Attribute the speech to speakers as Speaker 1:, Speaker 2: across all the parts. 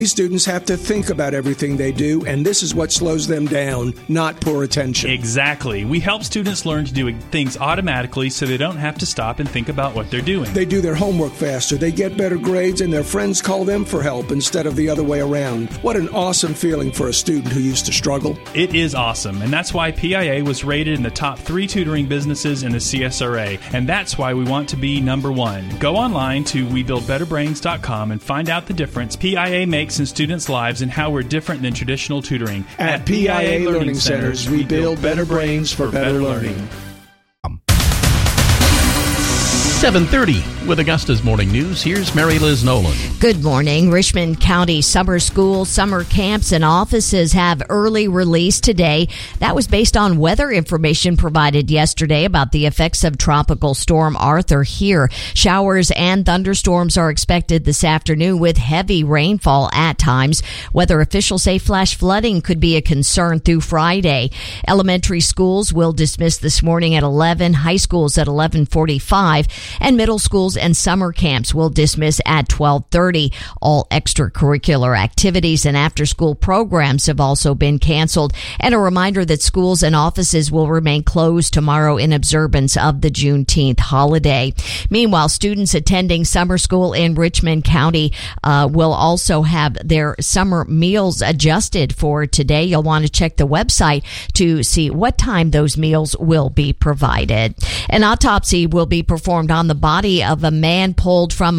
Speaker 1: These students have to think about everything they do, and this is what slows them down, not poor attention.
Speaker 2: Exactly. We help students learn to do things automatically so they don't have to stop and think about what they're doing.
Speaker 1: They do their homework faster, they get better grades, and their friends call them for help instead of the other way around. What an awesome feeling for a student who used to struggle.
Speaker 2: It is awesome, and that's why PIA was rated in the top 3 tutoring businesses in the CSRA, and that's why we want to be number 1. Go online to WeBuildBetterBrains.com and find out the difference PIA makes in students' lives and how we're different than traditional tutoring.
Speaker 1: At PIA Learning Centers, we build better brains for better learning.
Speaker 3: 7:30 with Augusta's Morning News. Here's Mary Liz Nolan.
Speaker 4: Good morning. Richmond County summer schools, summer camps, and offices have early release today. That was based on weather information provided yesterday about the effects of Tropical Storm Arthur here. Showers and thunderstorms are expected this afternoon with heavy rainfall at times. Weather officials say flash flooding could be a concern through Friday. Elementary schools will dismiss this morning at 11, high schools at 11:45. And middle schools and summer camps will dismiss at 12:30. All extracurricular activities and after-school programs have also been canceled. And a reminder that schools and offices will remain closed tomorrow in observance of the Juneteenth holiday. Meanwhile, students attending summer school in Richmond County will also have their summer meals adjusted for today. You'll want to check the website to see what time those meals will be provided. An autopsy will be performed on the body of a man pulled from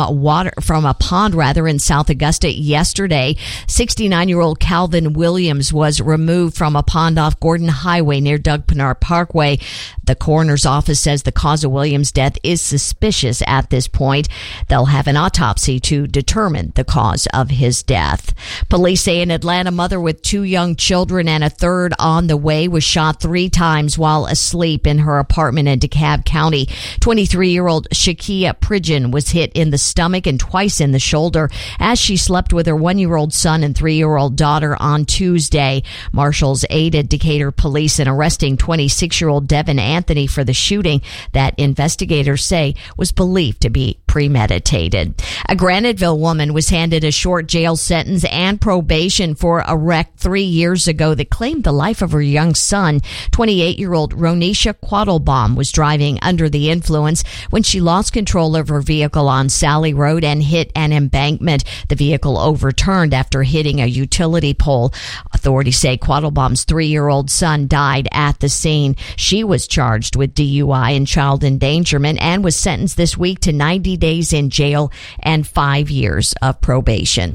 Speaker 4: a pond in South Augusta yesterday. 69-year-old Calvin Williams was removed from a pond off Gordon Highway near Doug Pinar Parkway. The coroner's office says the cause of Williams' death is suspicious at this point. They'll have an autopsy to determine the cause of his death. Police say an Atlanta mother with 2 young children and a third on the way was shot 3 times while asleep in her apartment in DeKalb County. 23-year-old Shakia Pridgeon was hit in the stomach and twice in the shoulder as she slept with her 1-year-old son and 3-year-old daughter on Tuesday. Marshals aided Decatur police in arresting 26-year-old Devin Anthony for the shooting that investigators say was believed to be premeditated. A Graniteville woman was handed a short jail sentence and probation for a wreck 3 years ago that claimed the life of her young son. 28-year-old Ronisha Quattlebaum was driving under the influence when she lost control of her vehicle on Sally Road and hit an embankment. The vehicle overturned after hitting a utility pole. Authorities say Quattlebaum's 3-year-old son died at the scene. She was charged with DUI and child endangerment and was sentenced this week to 90 days in jail and 5 years of probation.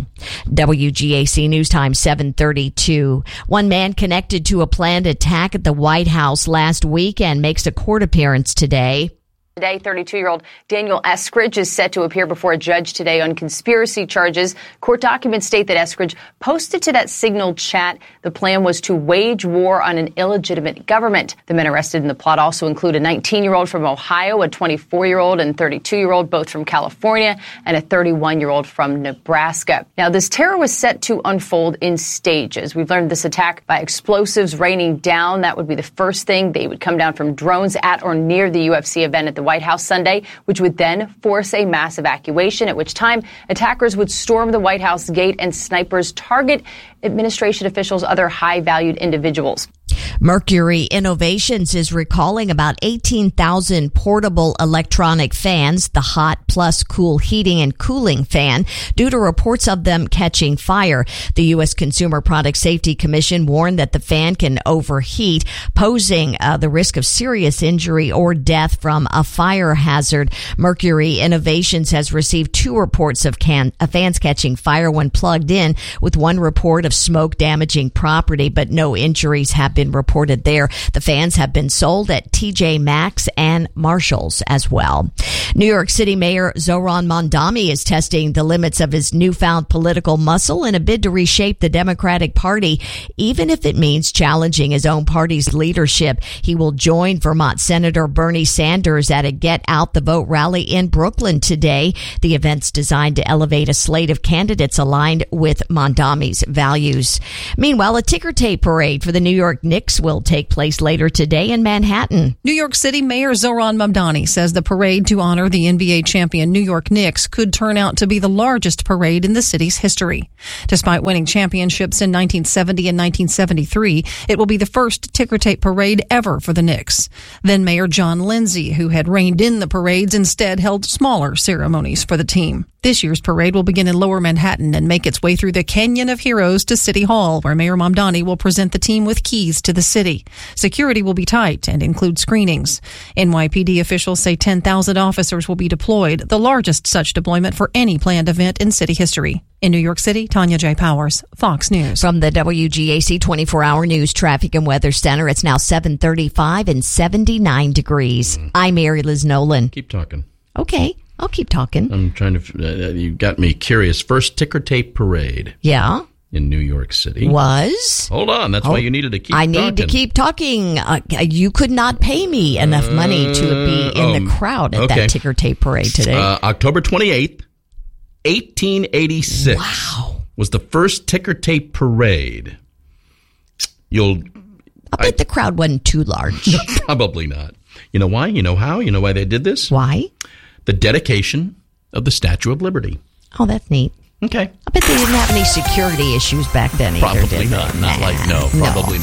Speaker 4: WGAC News Time 7:32. One man connected to a planned attack at the White House last weekend makes a court appearance today.
Speaker 5: Today, 32-year-old Daniel Eskridge is set to appear before a judge today on conspiracy charges. Court documents state that Eskridge posted to that Signal chat the plan was to wage war on an illegitimate government. The men arrested in the plot also include a 19-year-old from Ohio, a 24-year-old and 32-year-old, both from California, and a 31-year-old from Nebraska. Now, this terror was set to unfold in stages. We've learned this attack by explosives raining down. That would be the first thing. They would come down from drones at or near the UFC event at the White House Sunday, which would then force a mass evacuation, at which time attackers would storm the White House gate and snipers target administration officials, other high-valued individuals.
Speaker 4: Mercury Innovations is recalling about 18,000 portable electronic fans, the Hot Plus Cool heating and cooling fan, due to reports of them catching fire. The U.S. Consumer Product Safety Commission warned that the fan can overheat, posing the risk of serious injury or death from a fire hazard. Mercury Innovations has received 2 reports of fans catching fire when plugged in, with 1 report of smoke damaging property, but no injuries have been reported there. The fans have been sold at TJ Maxx and Marshalls as well. New York City Mayor Zohran Mamdani is testing the limits of his newfound political muscle in a bid to reshape the Democratic Party, even if it means challenging his own party's leadership. He will join Vermont Senator Bernie Sanders at a Get Out the Vote rally in Brooklyn today. The event's designed to elevate a slate of candidates aligned with Mamdani's values. Meanwhile, a ticker tape parade for the New York Knicks Knicks will take place later today in Manhattan.
Speaker 6: New York City Mayor Zohran Mamdani says the parade to honor the NBA champion New York Knicks could turn out to be the largest parade in the city's history. Despite winning championships in 1970 and 1973, it will be the first ticker tape parade ever for the Knicks. Then Mayor John Lindsay, who had reined in the parades, instead held smaller ceremonies for the team. This year's parade will begin in Lower Manhattan and make its way through the Canyon of Heroes to City Hall, where Mayor Mamdani will present the team with keys to the city. Security will be tight and include screenings. NYPD officials say 10,000 officers will be deployed, the largest such deployment for any planned event in city history. In New York City, Tanya J. Powers, Fox News.
Speaker 4: From the WGAC 24-hour news traffic and weather center, it's now 7:35 and 79 degrees. I'm Mary Liz Nolan.
Speaker 3: Keep talking.
Speaker 4: Okay, I'll keep talking.
Speaker 3: I'm trying to, you got me curious. First ticker tape parade.
Speaker 4: Yeah.
Speaker 3: In New York City.
Speaker 4: Was.
Speaker 3: Hold on. That's why you needed to keep talking.
Speaker 4: I need to keep talking. You could not pay me enough money to be in the crowd at that ticker tape parade today.
Speaker 3: October 28th, 1886.
Speaker 4: Wow.
Speaker 3: Was the first ticker tape parade. I
Speaker 4: bet the crowd wasn't too large.
Speaker 3: Probably not. You know why? You know how? You know why they did this?
Speaker 4: Why?
Speaker 3: The dedication of the Statue of Liberty.
Speaker 4: Oh, that's neat.
Speaker 3: Okay.
Speaker 4: I bet they didn't have any security issues back then either,
Speaker 3: Probably
Speaker 4: did
Speaker 3: not.
Speaker 4: They?
Speaker 3: Probably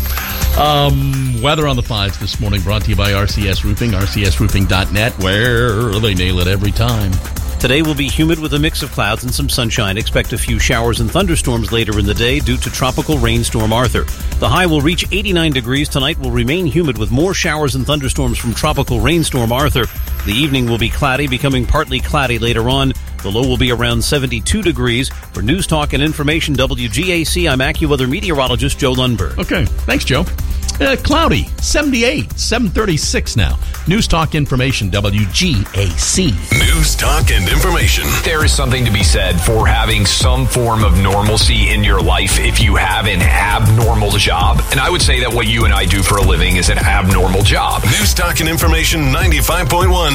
Speaker 3: not. Weather on the 5s this morning brought to you by RCS Roofing, rcsroofing.net, where they nail it every time.
Speaker 7: Today will be humid with a mix of clouds and some sunshine. Expect a few showers and thunderstorms later in the day due to tropical rainstorm Arthur. The high will reach 89 degrees. Tonight will remain humid with more showers and thunderstorms from tropical rainstorm Arthur. The evening will be cloudy, becoming partly cloudy later on. The low will be around 72 degrees. For News Talk and Information, WGAC, I'm AccuWeather meteorologist Joe Lundberg.
Speaker 3: Okay. Thanks, Joe. Cloudy, 78, 7:36 now. News Talk Information, WGAC.
Speaker 8: News Talk and Information. There is something to be said for having some form of normalcy in your life if you have an abnormal job. And I would say that what you and I do for a living is an abnormal job. News Talk and Information, 95.1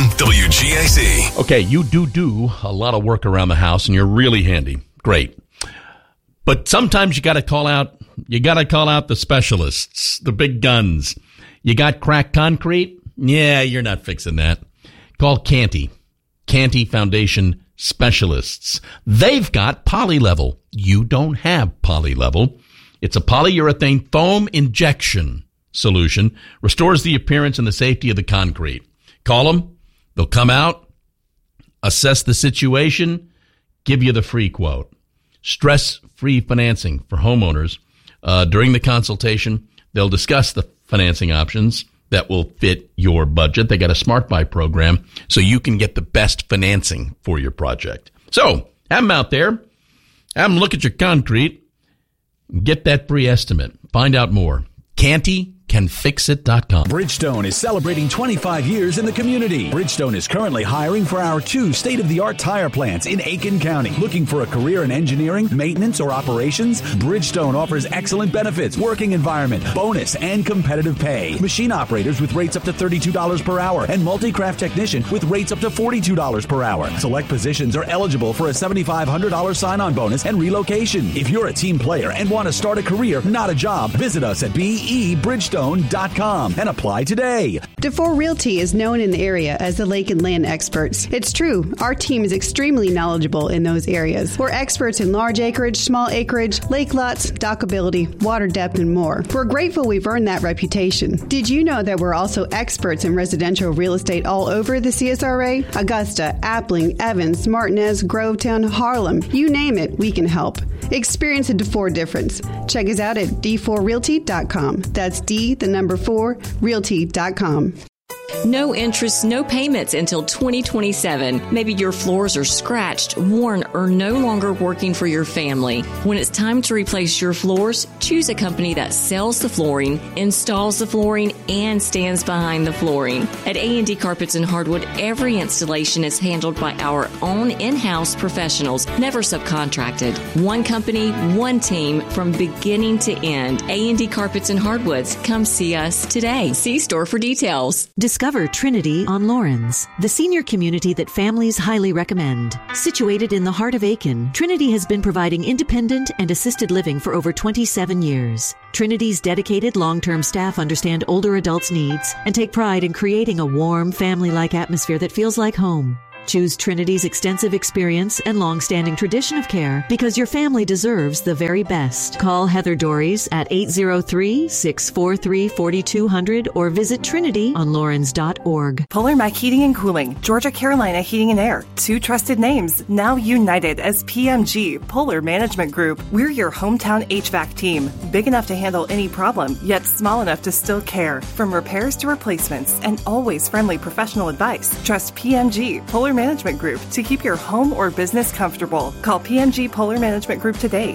Speaker 8: WGAC.
Speaker 3: Okay, you do a lot of work around the house, and you're really handy. Great. But sometimes you got to call out the specialists, the big guns. You got cracked concrete? Yeah, you're not fixing that. Call Canty Foundation Specialists. They've got Polylevel. You don't have Polylevel. It's a polyurethane foam injection solution. Restores the appearance and the safety of the concrete. Call them. They'll come out, assess the situation, give you the free quote. Stress-free financing for homeowners. During the consultation, they'll discuss the financing options that will fit your budget. They got a Smart Buy program, so you can get the best financing for your project. So, have them out there. Have them look at your concrete. Get that free estimate. Find out more. CantyCanFixIt.com.
Speaker 9: Bridgestone is celebrating 25 years in the community. Bridgestone is currently hiring for our 2 state-of-the-art tire plants in Aiken County. Looking for a career in engineering, maintenance, or operations? Bridgestone offers excellent benefits, working environment, bonus, and competitive pay. Machine operators with rates up to $32 per hour and multi-craft technician with rates up to $42 per hour. Select positions are eligible for a $7,500 sign-on bonus and relocation. If you're a team player and want to start a career, not a job, visit us at BEBridgestone.com and apply today.
Speaker 10: DeFore Realty is known in the area as the lake and land experts. It's true. Our team is extremely knowledgeable in those areas. We're experts in large acreage, small acreage, lake lots, dockability, water depth, and more. We're grateful we've earned that reputation. Did you know that we're also experts in residential real estate all over the CSRA? Augusta, Appling, Evans, Martinez, Grovetown, Harlem. You name it, we can help. Experience a DeFore difference. Check us out at d4realty.com. That's D4 realty.com.
Speaker 11: No interest, no payments until 2027. Maybe your floors are scratched, worn, or no longer working for your family. When it's time to replace your floors, choose a company that sells the flooring, installs the flooring, and stands behind the flooring. At A&D Carpets and Hardwood, every installation is handled by our own in-house professionals, never subcontracted. One company, one team, from beginning to end. A&D Carpets and Hardwoods. Come see us today. See store for details.
Speaker 12: Discover Trinity on Lawrence, the senior community that families highly recommend. Situated in the heart of Aiken, Trinity has been providing independent and assisted living for over 27 years. Trinity's dedicated long-term staff understand older adults' needs and take pride in creating a warm, family-like atmosphere that feels like home. Choose Trinity's extensive experience and long-standing tradition of care because your family deserves the very best. Call Heather Dories at 803-643-4200 or visit trinityonlawrence.org.
Speaker 13: Polar Mac Heating and Cooling, Georgia Carolina Heating and Air. Two trusted names, now united as PMG, Polar Management Group. We're your hometown HVAC team. Big enough to handle any problem, yet small enough to still care. From repairs to replacements and always friendly professional advice. Trust PMG, Polar Management Group to keep your home or business comfortable. Call PMG Polar Management Group today,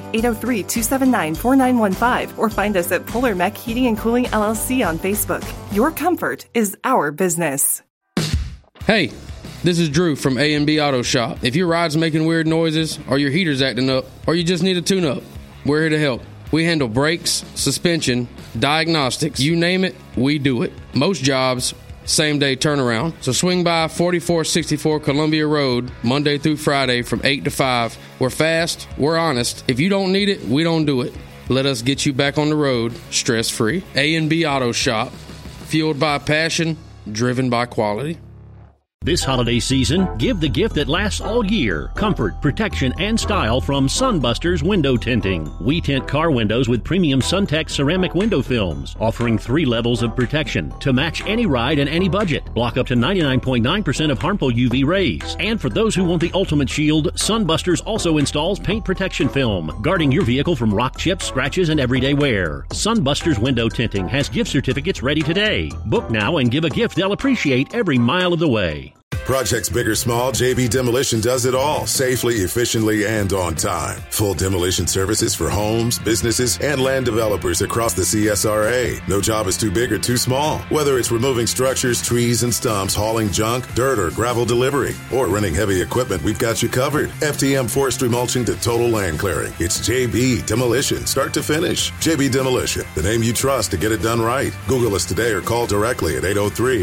Speaker 13: 803-279-4915, or find us at Polar Mech Heating and Cooling LLC on Facebook. Your comfort is our business.
Speaker 14: Hey, this is Drew from A&B Auto Shop. If your ride's making weird noises, or your heater's acting up, or you just need a tune-up, we're here to help. We handle brakes, suspension, diagnostics, you name it, we do it. Most jobs, same-day turnaround. So swing by 4464 Columbia Road, Monday through Friday from 8 to 5. We're fast, we're honest. If you don't need it, we don't do it. Let us get you back on the road, stress-free. A&B Auto Shop, fueled by passion, driven by quality.
Speaker 15: This holiday season, give the gift that lasts all year. Comfort, protection, and style from Sunbusters Window Tinting. We tint car windows with premium SunTech ceramic window films, offering 3 levels of protection to match any ride and any budget. Block up to 99.9% of harmful UV rays. And for those who want the ultimate shield, Sunbusters also installs paint protection film, guarding your vehicle from rock chips, scratches, and everyday wear. Sunbusters Window Tinting has gift certificates ready today. Book now and give a gift they'll appreciate every mile of the way.
Speaker 16: Projects big or small, JB Demolition does it all, safely, efficiently, and on time. Full demolition services for homes, businesses, and land developers across the CSRA. No job is too big or too small. Whether it's removing structures, trees, and stumps, hauling junk, dirt, or gravel delivery, or renting heavy equipment, we've got you covered. FTM forestry mulching to total land clearing. It's JB Demolition, start to finish. JB Demolition, the name you trust to get it done right. Google us today or call directly at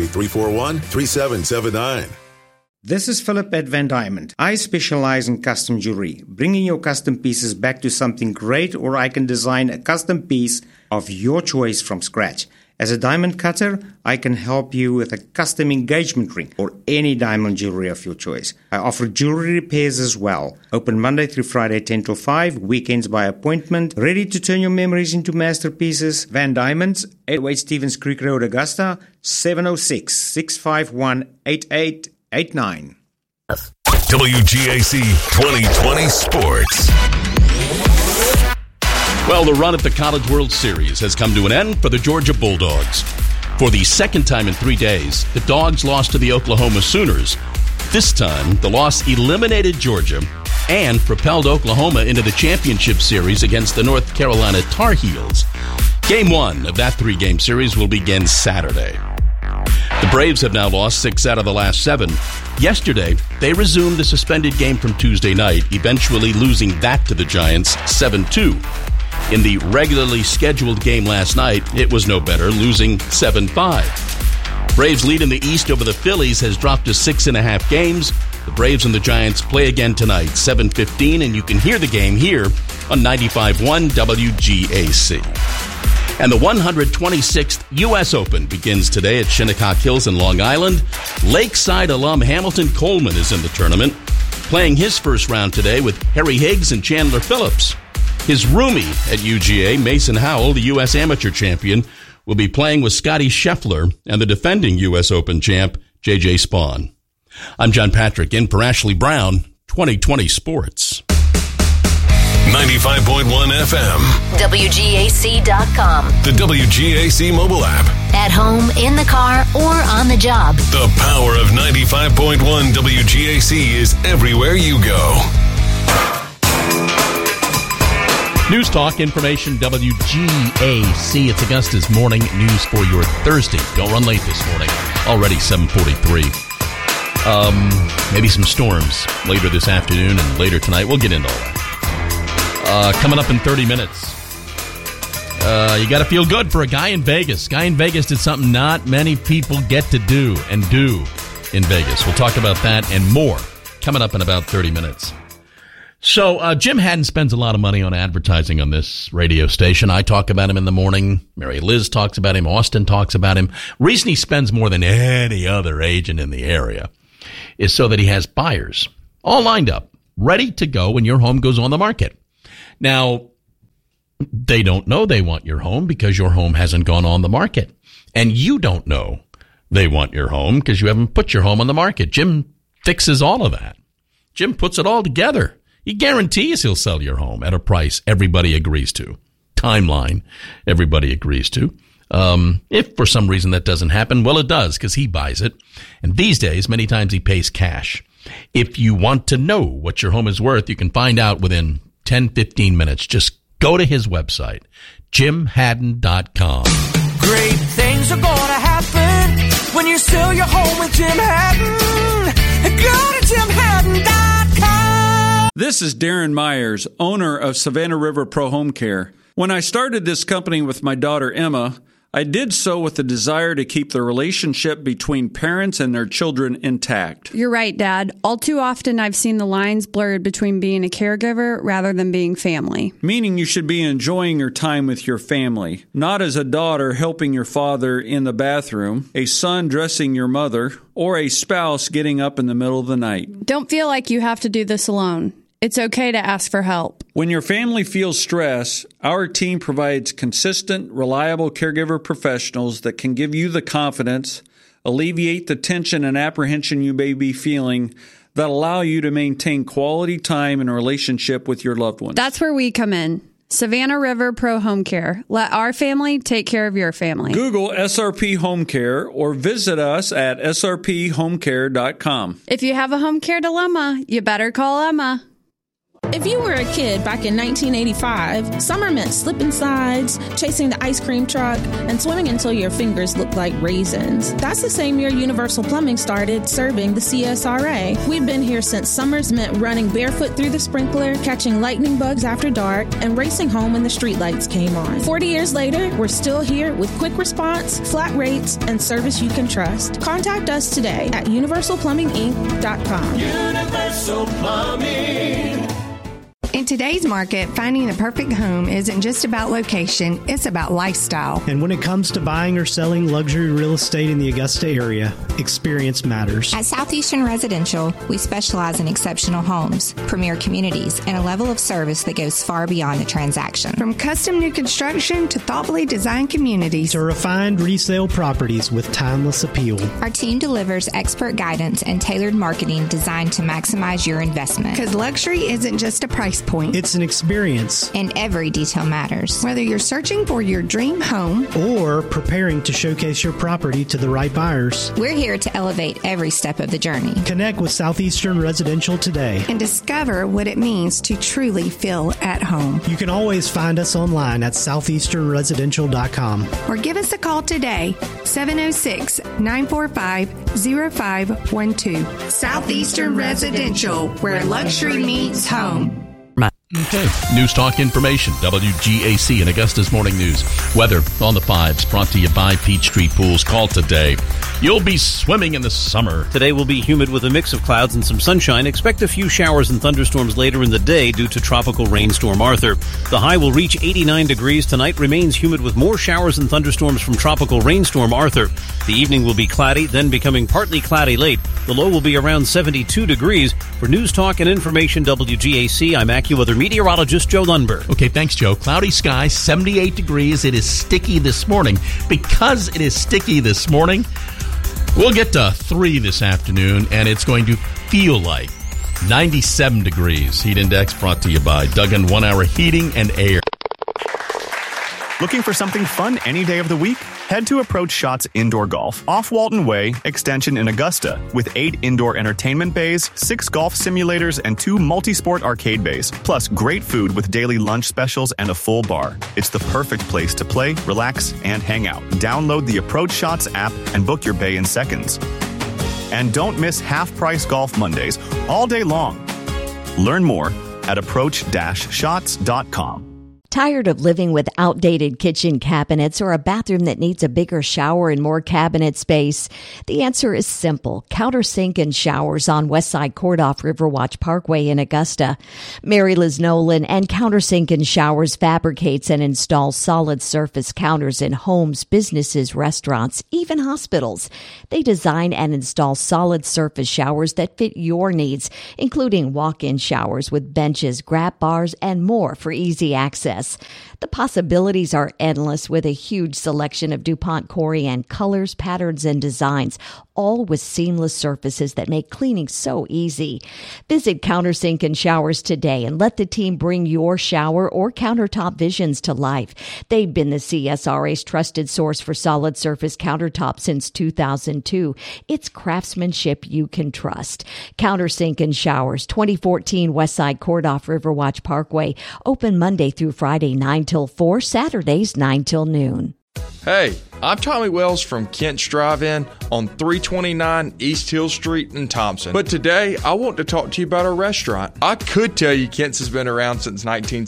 Speaker 16: 803-341-3779.
Speaker 17: This is Philip at Van Diamond. I specialize in custom jewelry, bringing your custom pieces back to something great, or I can design a custom piece of your choice from scratch. As a diamond cutter, I can help you with a custom engagement ring or any diamond jewelry of your choice. I offer jewelry repairs as well. Open Monday through Friday 10 till 5, weekends by appointment. Ready to turn your memories into masterpieces? Van Diamonds, 808 Stevens Creek Road, Augusta, 706-651-8889.
Speaker 18: WGAC 2020 Sports.
Speaker 3: Well, the run at the College World Series has come to an end for the Georgia Bulldogs. For the second time in 3 days, the Dogs lost to the Oklahoma Sooners. This time, the loss eliminated Georgia and propelled Oklahoma into the championship series against the North Carolina Tar Heels. Game 1 of that 3-game series will begin Saturday. The Braves have now lost 6 out of the last 7. Yesterday, they resumed a suspended game from Tuesday night, eventually losing that to the Giants 7-2. In the regularly scheduled game last night, it was no better, losing 7-5. Braves' lead in the East over the Phillies has dropped to 6.5 games. The Braves and the Giants play again tonight, 7:15, and you can hear the game here on 95.1 WGAC. And the 126th U.S. Open begins today at Shinnecock Hills in Long Island. Lakeside alum Hamilton Coleman is in the tournament, playing his first round today with Harry Higgs and Chandler Phillips. His roomie at UGA, Mason Howell, the U.S. amateur champion, will be playing with Scotty Scheffler and the defending U.S. Open champ, J.J. Spawn. I'm John Patrick, in for Ashley Brown, 2020 Sports.
Speaker 18: 95.1 FM.
Speaker 19: WGAC.com.
Speaker 18: The WGAC mobile app.
Speaker 19: At home, in the car, or on the job.
Speaker 18: The power of 95.1 WGAC is everywhere you go.
Speaker 3: News Talk, information, WGAC. It's Augusta's morning news for your Thursday. Don't run late this morning. Already 7:43. Maybe some storms later this afternoon and later tonight. We'll get into all that. Coming up in 30 minutes. You got to feel good for a guy in Vegas. Guy in Vegas did something not many people get to do in Vegas. We'll talk about that and more coming up in about 30 minutes. So Jim Haddon spends a lot of money on advertising on this radio station. I talk about him in the morning. Mary Liz talks about him. Austin talks about him. Reason he spends more than any other agent in the area is so that he has buyers all lined up, ready to go when your home goes on the market. Now, they don't know they want your home because your home hasn't gone on the market. And you don't know they want your home because you haven't put your home on the market. Jim fixes all of that. Jim puts it all together. He guarantees he'll sell your home at a price everybody agrees to. Timeline everybody agrees to. If for some reason that doesn't happen, well, it does because he buys it. And these days, many times he pays cash. If you want to know what your home is worth, you can find out within 10, 15 minutes. Just go to his website, JimHaddon.com.
Speaker 20: Great things are going to happen when you sell your home with Jim Haddon. Go to JimHaddon.com.
Speaker 21: This is Darren Myers, owner of Savannah River Pro Home Care. When I started this company with my daughter Emma, I did so with the desire to keep the relationship between parents and their children intact.
Speaker 22: You're right, Dad. All too often I've seen the lines blurred between being a caregiver rather than being family.
Speaker 21: Meaning you should be enjoying your time with your family, not as a daughter helping your father in the bathroom, a son dressing your mother, or a spouse getting up in the middle of the night.
Speaker 22: Don't feel like you have to do this alone. It's okay to ask for help.
Speaker 21: When your family feels stress, our team provides consistent, reliable caregiver professionals that can give you the confidence, alleviate the tension and apprehension you may be feeling, that allow you to maintain quality time and relationship with your loved ones.
Speaker 22: That's where we come in. Savannah River Pro Home Care. Let our family take care of your family.
Speaker 21: Google SRP Home Care or visit us at srphomecare.com.
Speaker 22: If you have a home care dilemma, you better call Emma.
Speaker 23: If you were a kid back in 1985, summer meant slipping slides, chasing the ice cream truck, and swimming until your fingers looked like raisins. That's the same year Universal Plumbing started serving the CSRA. We've been here since summers meant running barefoot through the sprinkler, catching lightning bugs after dark, and racing home when the streetlights came on. 40 years later, we're still here with quick response, flat rates, and service you can trust. Contact us today at universalplumbinginc.com.
Speaker 20: Universal Plumbing.
Speaker 24: In today's market, finding the perfect home isn't just about location, it's about lifestyle.
Speaker 25: And when it comes to buying or selling luxury real estate in the Augusta area, experience matters.
Speaker 26: At Southeastern Residential, we specialize in exceptional homes, premier communities, and a level of service that goes far beyond the transaction.
Speaker 24: From custom new construction to thoughtfully designed communities
Speaker 25: to refined resale properties with timeless appeal.
Speaker 26: Our team delivers expert guidance and tailored marketing designed to maximize your investment.
Speaker 24: Because luxury isn't just a price point.
Speaker 25: It's an experience.
Speaker 26: And every detail matters.
Speaker 24: Whether you're searching for your dream home
Speaker 25: or preparing to showcase your property to the right buyers,
Speaker 26: we're here to elevate every step of the journey.
Speaker 25: Connect with Southeastern Residential today
Speaker 24: and discover what it means to truly feel at home.
Speaker 25: You can always find us online at southeasternresidential.com
Speaker 24: or give us a call today, 706-945-0512. Southeastern Residential, where luxury meets home.
Speaker 3: Okay. News Talk information, WGAC and Augusta's Morning News. Weather on the 5s, brought to you by Peachtree Pools. Call today. You'll be swimming in the summer.
Speaker 7: Today will be humid with a mix of clouds and some sunshine. Expect a few showers and thunderstorms later in the day due to tropical rainstorm Arthur. The high will reach 89 degrees. Tonight remains humid with more showers and thunderstorms from tropical rainstorm Arthur. The evening will be cloudy, then becoming partly cloudy late. The low will be around 72 degrees. For News Talk and Information WGAC, I'm AccuWeather meteorologist Joe Lundberg.
Speaker 3: Okay, thanks, Joe. Cloudy skies, 78 degrees. It is sticky this morning. Because it is sticky this morning, we'll get to 3 this afternoon, and it's going to feel like 97 degrees. Heat index brought to you by Duggan 1 Hour Heating and Air.
Speaker 27: Looking for something fun any day of the week? Head to Approach Shots Indoor Golf off Walton Way, extension in Augusta, with 8 indoor entertainment bays, 6 golf simulators, and 2 multi-sport arcade bays, plus great food with daily lunch specials and a full bar. It's the perfect place to play, relax, and hang out. Download the Approach Shots app and book your bay in seconds. And don't miss half-price Golf Mondays all day long. Learn more at approach-shots.com.
Speaker 1: Tired of living with outdated kitchen cabinets or a bathroom that needs a bigger shower and more cabinet space? The answer is simple. Countersink and Showers on Westside Court off Riverwatch Parkway in Augusta. Mary Liz Nolan and Countersink and Showers fabricates and installs solid surface counters in homes, businesses, restaurants, even hospitals. They design and install solid surface showers that fit your needs, including walk-in showers with benches, grab bars, and more for easy access. The possibilities are endless with a huge selection of DuPont Corian colors, patterns, and designs, all with seamless surfaces that make cleaning so easy. Visit Countersink and Showers today and let the team bring your shower or countertop visions to life. They've been the CSRA's trusted source for solid surface countertops since 2002. It's craftsmanship you can trust. Countersink and Showers, 2014 Westside Court off Riverwatch Parkway. Open Monday through Friday, 9 till 4, Saturdays, 9 till noon.
Speaker 2: Hey, I'm Tommy Wells from Kent's Drive-In on 329 East Hill Street in Thompson. But today, I want to talk to you about our restaurant. I could tell you Kent's has been around since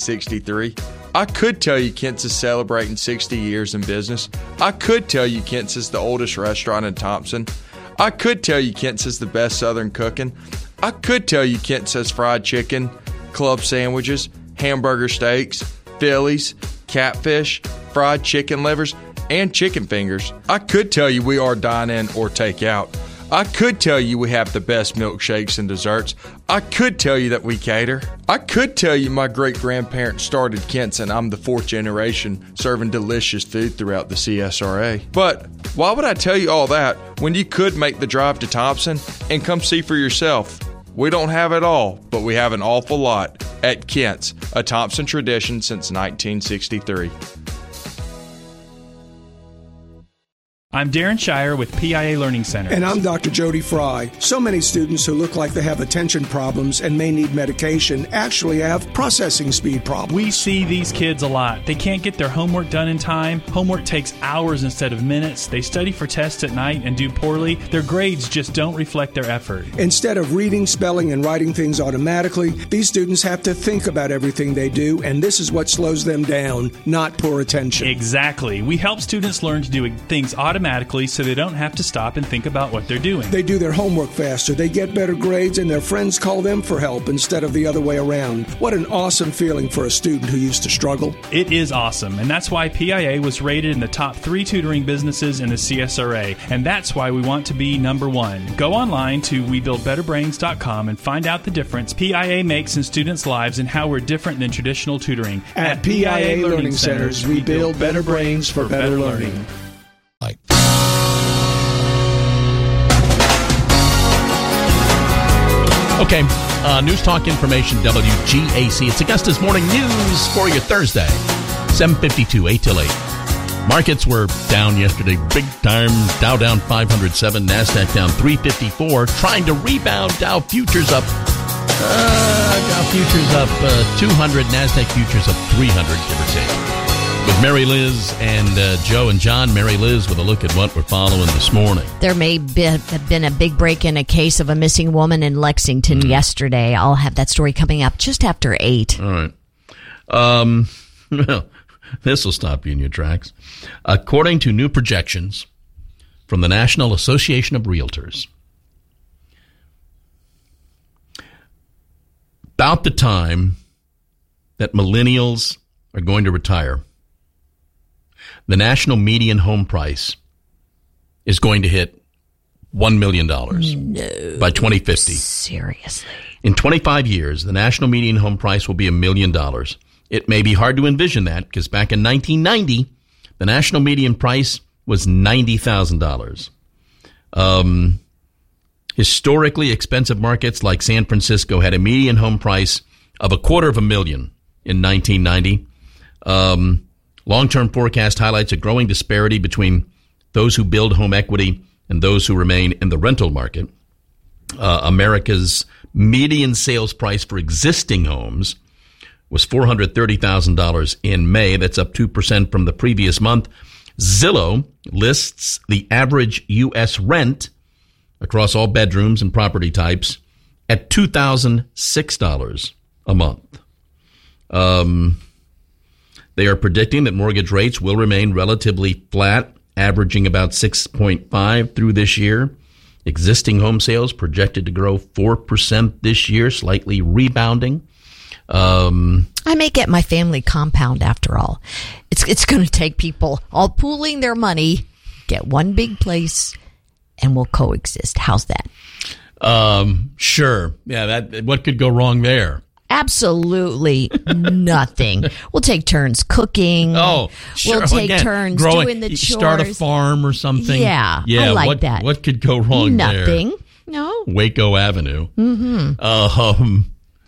Speaker 2: 1963. I could tell you Kent's is celebrating 60 years in business. I could tell you Kent's is the oldest restaurant in Thompson. I could tell you Kent's is the best Southern cooking. I could tell you Kent's has fried chicken, club sandwiches, hamburger steaks, Phillies, catfish, fried chicken livers, and chicken fingers. I could tell you we are dine-in or take-out. I could tell you we have the best milkshakes and desserts. I could tell you that we cater. I could tell you my great-grandparents started Kent's and I'm the fourth generation serving delicious food throughout the CSRA. But why would I tell you all that when you could make the drive to Thompson and come see for yourself? We don't have it all, but we have an awful lot at Kent's, a Thompson tradition since 1963.
Speaker 4: I'm Darren Shire with PIA Learning Center.
Speaker 5: And I'm Dr. Jody Fry. So many students who look like they have attention problems and may need medication actually have processing speed problems.
Speaker 4: We see these kids a lot. They can't get their homework done in time. Homework takes hours instead of minutes. They study for tests at night and do poorly. Their grades just don't reflect their effort.
Speaker 5: Instead of reading, spelling, and writing things automatically, these students have to think about everything they do, and this is what slows them down, not poor attention.
Speaker 4: Exactly. We help students learn to do things automatically so they don't have to stop and think about what they're doing.
Speaker 5: They do their homework faster, they get better grades, and their friends call them for help instead of the other way around. What an awesome feeling for a student who used to struggle.
Speaker 4: It is awesome, and that's why PIA was rated in the top 3 tutoring businesses in the CSRA, and that's why we want to be number 1. Go online to WeBuildBetterBrains.com and find out the difference PIA makes in students' lives and how we're different than traditional tutoring.
Speaker 5: At PIA Learning Centers, we build better brains for better learning.
Speaker 3: Okay, News Talk Information, WGAC. It's Augusta's Morning News for your Thursday, 7:52, 8 till 8. Markets were down yesterday, big time. Dow down 507, NASDAQ down 354, trying to rebound. Dow futures up. Dow futures up 200, NASDAQ futures up 300, give or take. With Mary Liz and Joe and John. Mary Liz with a look at what we're following this morning.
Speaker 6: There may have been a big break in a case of a missing woman in Lexington yesterday. I'll have that story coming up just after 8.
Speaker 3: All right. Well, this will stop you in your tracks. According to new projections from the National Association of Realtors, about the time that millennials are going to retire, the national median home price is going to hit $1 million by 2050.
Speaker 6: Seriously.
Speaker 3: In 25 years, the national median home price will be $1 million. It may be hard to envision that because back in 1990, the national median price was $90,000. Historically expensive markets like San Francisco had a median home price of $250,000 in 1990. Long-term forecast highlights a growing disparity between those who build home equity and those who remain in the rental market. America's median sales price for existing homes was $430,000 in May. That's up 2% from the previous month. Zillow lists the average U.S. rent across all bedrooms and property types at $2,006 a month. They are predicting that mortgage rates will remain relatively flat, averaging about 6.5 through this year. Existing home sales projected to grow 4% this year, slightly rebounding.
Speaker 6: I may get my family compound after all. It's going to take people all pooling their money, get one big place, and we'll coexist. How's that?
Speaker 3: Sure. Yeah, what could go wrong there?
Speaker 6: Absolutely nothing. We'll take turns cooking.
Speaker 3: Oh, sure.
Speaker 6: We'll take turns doing the chores.
Speaker 3: Start a farm or something.
Speaker 6: Yeah, I like that.
Speaker 3: What could go wrong there?
Speaker 6: Nothing. No.
Speaker 3: Waco Avenue.
Speaker 6: Mm-hmm.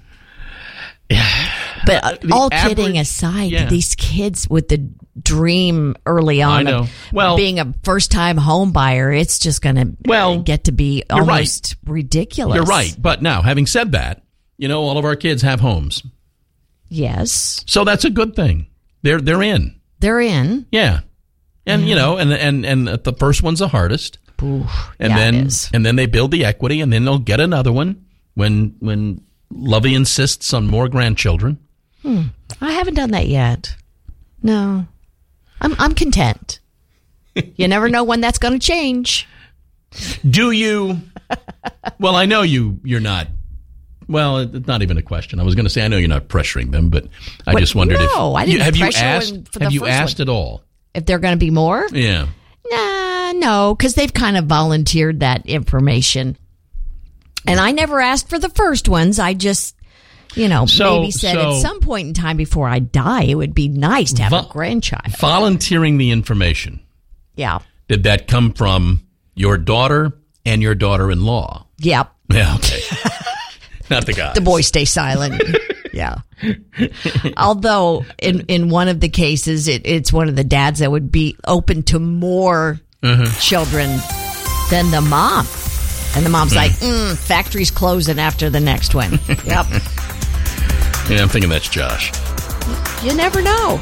Speaker 6: But all kidding aside, these kids with the dream early on of being a first-time home buyer, it's just going to get to be almost ridiculous.
Speaker 3: You're right. But now, having said that, all of our kids have homes.
Speaker 6: Yes.
Speaker 3: So that's a good thing. They're in.
Speaker 6: They're in.
Speaker 3: Yeah. And, and the first one's the hardest.
Speaker 6: Ooh,
Speaker 3: and then they build the equity, and then they'll get another one when Lovey insists on more grandchildren.
Speaker 6: I haven't done that yet. No. I'm content. You never know when that's going to change.
Speaker 3: Do you? Well, I know you're not. Well, it's not even a question. I was going to say I know you're not pressuring them, but I just wondered if
Speaker 6: I didn't
Speaker 3: have
Speaker 6: pressure
Speaker 3: you asked
Speaker 6: for the
Speaker 3: have you
Speaker 6: first
Speaker 3: asked
Speaker 6: one.
Speaker 3: at all
Speaker 6: If they're going to be more?
Speaker 3: Yeah.
Speaker 6: No, because they've kind of volunteered that information. And I never asked for the first ones. I just, maybe said at some point in time before I die, it would be nice to have a grandchild.
Speaker 3: Volunteering the information.
Speaker 6: Yeah.
Speaker 3: Did that come from your daughter and your daughter-in-law?
Speaker 6: Yep.
Speaker 3: Yeah, okay. Not the guys.
Speaker 6: The boys stay silent. Yeah. Although in one of the cases, it's one of the dads that would be open to more children than the mom. And the mom's like, factory's closing after the next one. Yep.
Speaker 3: Yeah, I'm thinking that's Josh.
Speaker 6: You never know.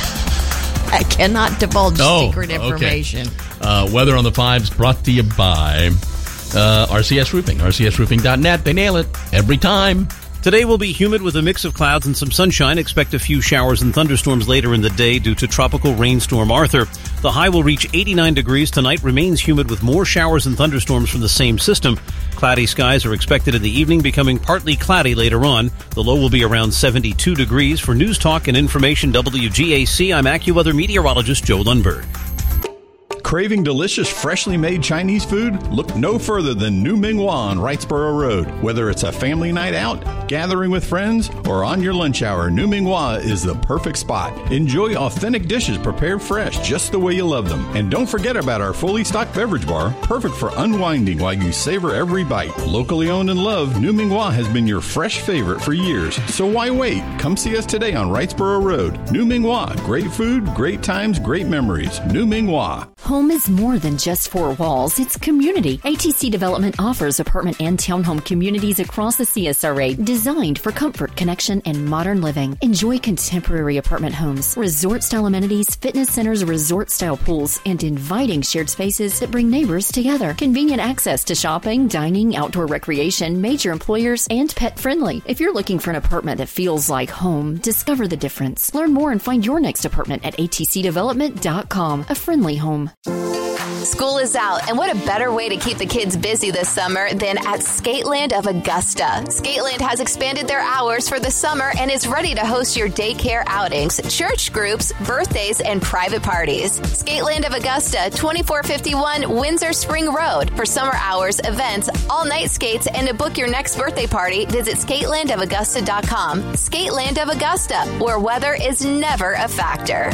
Speaker 6: I cannot divulge secret information.
Speaker 3: Okay. Weather on the 5s brought to you by RCS Roofing. RCSroofing.net. They nail it every time.
Speaker 7: Today will be humid with a mix of clouds and some sunshine. Expect a few showers and thunderstorms later in the day due to tropical rainstorm Arthur. The high will reach 89 degrees tonight. Remains humid with more showers and thunderstorms from the same system. Cloudy skies are expected in the evening, becoming partly cloudy later on. The low will be around 72 degrees. For News Talk and Information WGAC, I'm AccuWeather meteorologist Joe Lundberg.
Speaker 8: Craving delicious, freshly made Chinese food? Look no further than New Minghua on Wrightsboro Road. Whether it's a family night out, gathering with friends, or on your lunch hour, New Minghua is the perfect spot. Enjoy authentic dishes prepared fresh, just the way you love them. And don't forget about our fully stocked beverage bar, perfect for unwinding while you savor every bite. Locally owned and loved, New Minghua has been your fresh favorite for years. So why wait? Come see us today on Wrightsboro Road. New Minghua. Great food, great times, great memories. New Minghua.
Speaker 9: Home is more than just four walls, it's community. ATC Development offers apartment and townhome communities across the CSRA designed for comfort, connection, and modern living. Enjoy contemporary apartment homes, resort-style amenities, fitness centers, resort-style pools, and inviting shared spaces that bring neighbors together. Convenient access to shopping, dining, outdoor recreation, major employers, and pet-friendly. If you're looking for an apartment that feels like home, discover the difference. Learn more and find your next apartment at atcdevelopment.com. A friendly home.
Speaker 10: School is out, and what a better way to keep the kids busy this summer than at Skateland of Augusta. Skateland has expanded their hours for the summer and is ready to host your daycare outings, church groups, birthdays, and private parties. Skateland of Augusta, 2451 Windsor Spring Road. For summer hours, events, all-night skates, and to book your next birthday party, visit skatelandofaugusta.com. Skateland of Augusta, where weather is never a factor.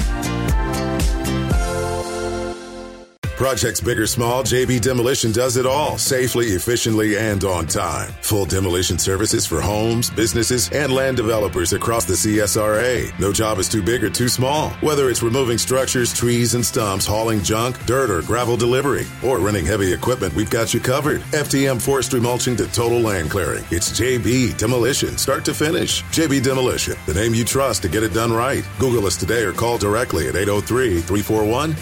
Speaker 16: Projects big or small, JB Demolition does it all safely, efficiently, and on time. Full demolition services for homes, businesses, and land developers across the CSRA. No job is too big or too small. Whether it's removing structures, trees, and stumps, hauling junk, dirt, or gravel delivery, or renting heavy equipment, we've got you covered. FTM forestry mulching to total land clearing. It's JB Demolition, start to finish. JB Demolition, the name you trust to get it done right. Google us today or call directly at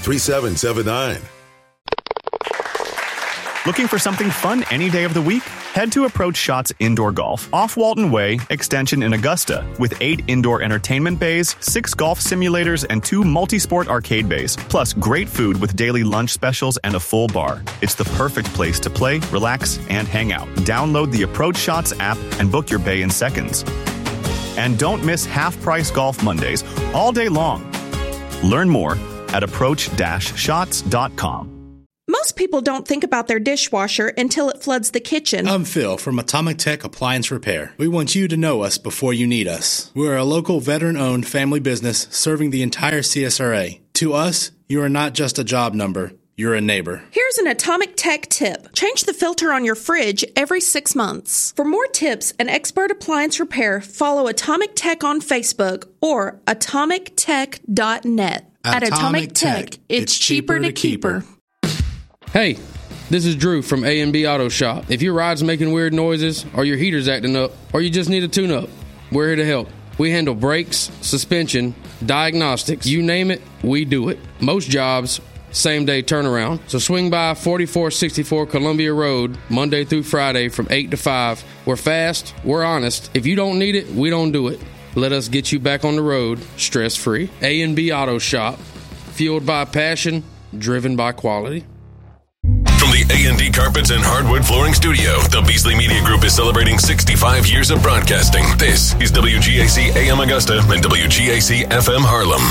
Speaker 16: 803-341-3779.
Speaker 27: Looking for something fun any day of the week? Head to Approach Shots Indoor Golf off Walton Way, Extension in Augusta, with 8 indoor entertainment bays, 6 golf simulators, and 2 multi-sport arcade bays, plus great food with daily lunch specials and a full bar. It's the perfect place to play, relax, and hang out. Download the Approach Shots app and book your bay in seconds. And don't miss half-price Golf Mondays all day long. Learn more at approach-shots.com.
Speaker 11: Most people don't think about their dishwasher until it floods the kitchen.
Speaker 12: I'm Phil from Atomic Tech Appliance Repair. We want you to know us before you need us. We're a local veteran-owned family business serving the entire CSRA. To us, you are not just a job number. You're a neighbor.
Speaker 11: Here's an Atomic Tech tip. Change the filter on your fridge every 6 months. For more tips and expert appliance repair, follow Atomic Tech on Facebook or atomictech.net. At Atomic Tech, it's cheaper to keep her.
Speaker 13: Hey, this is Drew from A&B Auto Shop. If your ride's making weird noises, or your heater's acting up, or you just need a tune-up, we're here to help. We handle brakes, suspension, diagnostics, you name it, we do it. Most jobs, same-day turnaround. So swing by 4464 Columbia Road, Monday through Friday from 8 to 5. We're fast, we're honest. If you don't need it, we don't do it. Let us get you back on the road, stress-free. A&B Auto Shop, fueled by passion, driven by quality.
Speaker 18: From the A&D Carpets and Hardwood Flooring Studio, the Beasley Media Group is celebrating 65 years of broadcasting. This is WGAC AM Augusta and WGAC FM Harlem.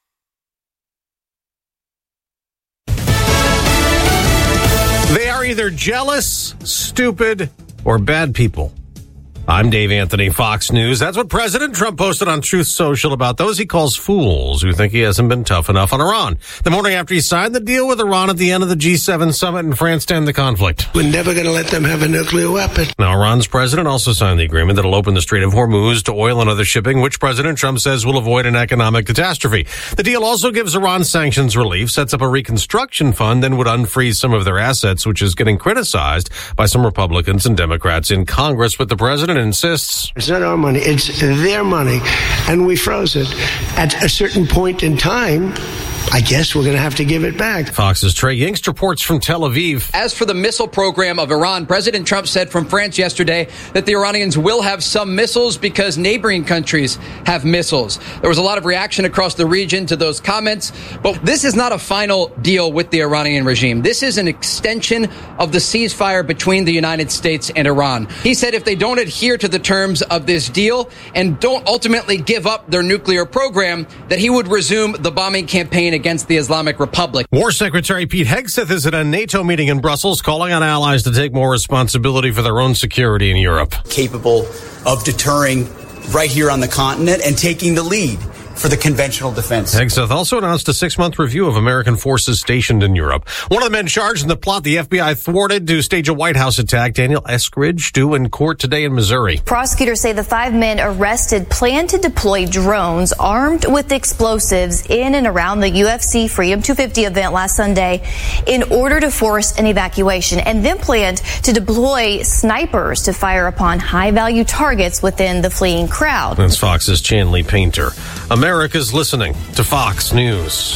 Speaker 14: They are either jealous, stupid, or bad people. I'm Dave Anthony, Fox News. That's what President Trump posted on Truth Social about those he calls fools who think he hasn't been tough enough on Iran. The morning after he signed the deal with Iran at the end of the G7 summit in France to end the conflict.
Speaker 15: We're never going to let them have a nuclear weapon.
Speaker 14: Now, Iran's president also signed the agreement that will open the Strait of Hormuz to oil and other shipping, which President Trump says will avoid an economic catastrophe. The deal also gives Iran sanctions relief, sets up a reconstruction fund, and would unfreeze some of their assets, which is getting criticized by some Republicans and Democrats in Congress, but the president insists
Speaker 15: it's not our money, it's their money, and we froze it. At a certain point in time, I guess we're going to have to give it back.
Speaker 14: Fox's Trey Yingst reports from Tel Aviv.
Speaker 17: As for the missile program of Iran, President Trump said from France yesterday that the Iranians will have some missiles because neighboring countries have missiles. There was a lot of reaction across the region to those comments, but this is not a final deal with the Iranian regime. This is an extension of the ceasefire between the United States and Iran. He said if they don't adhere to the terms of this deal and don't ultimately give up their nuclear program, that he would resume the bombing campaign against the Islamic Republic.
Speaker 14: War Secretary Pete Hegseth is at a NATO meeting in Brussels calling on allies to take more responsibility for their own security in Europe.
Speaker 19: Capable of deterring right here on the continent and taking the lead for the conventional defense.
Speaker 14: Hegseth also announced a 6-month review of American forces stationed in Europe. One of the men charged in the plot the FBI thwarted to stage a White House attack, Daniel Eskridge, due in court today in Missouri.
Speaker 28: Prosecutors say the 5 men arrested planned to deploy drones armed with explosives in and around the UFC Freedom 250 event last Sunday in order to force an evacuation, and then planned to deploy snipers to fire upon high-value targets within the fleeing crowd.
Speaker 14: That's Fox's Chanley Painter. America's listening to Fox News.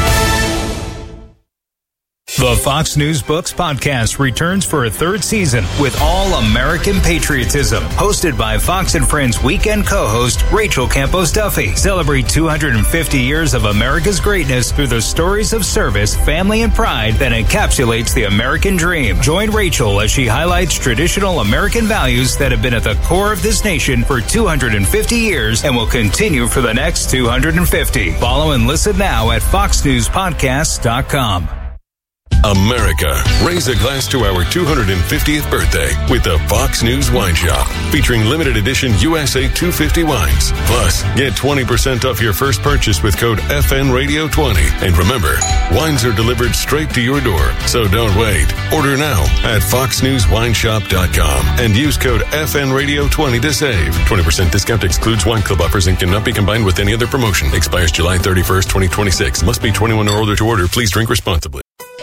Speaker 29: The Fox News Books podcast returns for a 3rd season with All American Patriotism, hosted by Fox and Friends weekend co-host Rachel Campos Duffy. Celebrate 250 years of America's greatness through the stories of service, family, and pride that encapsulates the American dream. Join Rachel as she highlights traditional American values that have been at the core of this nation for 250 years and will continue for the next 250. Follow and listen now at foxnewspodcast.com.
Speaker 18: America, raise a glass to our 250th birthday with the Fox News Wine Shop, featuring limited edition USA 250 wines. Plus, get 20% off your first purchase with code FNRadio20. And remember, wines are delivered straight to your door, so don't wait. Order now at foxnewswineshop.com and use code FNRadio20 to save. 20% discount excludes wine club offers and cannot be combined with any other promotion. Expires July 31st, 2026. Must be 21 or older to order. Please drink responsibly.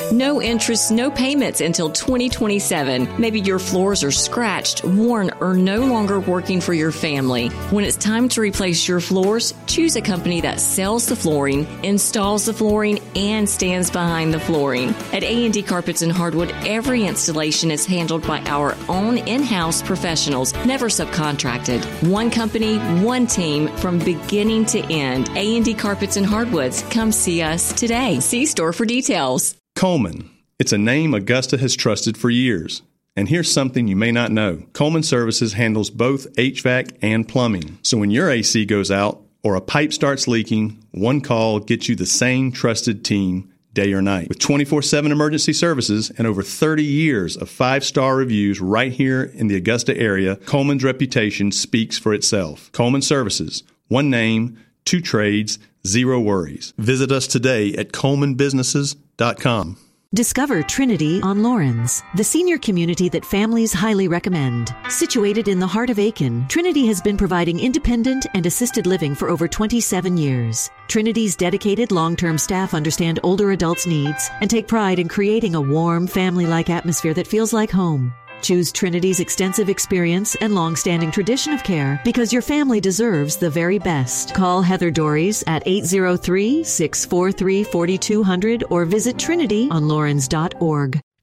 Speaker 1: No interest, no payments until 2027. Maybe your floors are scratched, worn, or no longer working for your family. When it's time to replace your floors, choose a company that sells the flooring, installs the flooring, and stands behind the flooring. At A&D Carpets and Hardwood, every installation is handled by our own in-house professionals, never subcontracted. One company, one team, from beginning to end. A&D Carpets and Hardwoods. Come see us today. See store for details.
Speaker 27: Coleman. It's a name Augusta has trusted for years. And here's something you may not know. Coleman Services handles both HVAC and plumbing. So when your AC goes out or a pipe starts leaking, one call gets you the same trusted team day or night. With 24/7 emergency services and over 30 years of 5-star reviews right here in the Augusta area, Coleman's reputation speaks for itself. Coleman Services. One name, 2 trades, 0 worries. Visit us today at colemanbusinesses.com.
Speaker 2: Discover Trinity on Lawrence, the senior community that families highly recommend. Situated in the heart of Aiken, Trinity has been providing independent and assisted living for over 27 years. Trinity's dedicated long-term staff understand older adults' needs and take pride in creating a warm, family-like atmosphere that feels like home. Choose Trinity's extensive experience and long-standing tradition of care because your family deserves the very best. Call Heather Dorries at 803-643-4200 or visit trinityonlawrence.org.